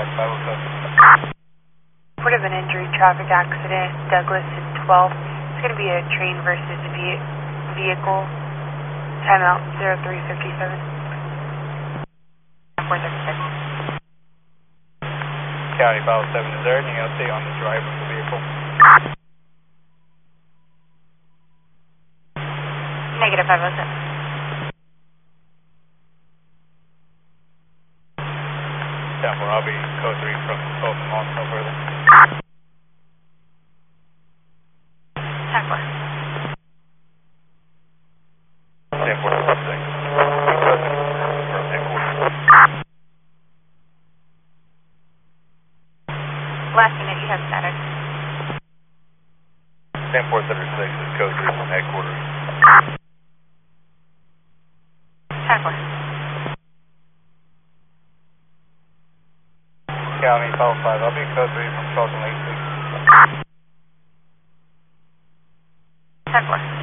507. Report of an injury, traffic accident, Douglas and 12. It's going to be a train versus vehicle. Timeout 0357. 436. County 507, is there anything else on the driver of the vehicle? Negative 507. 10-4, I'll be code 3 from both on no further. 10-4. 10-4, 6. Last minute, you have status. 10-436 is code 3 from headquarters. 10-4. County 505, I'll be code 3 from Charlton Lake, please. 10-4.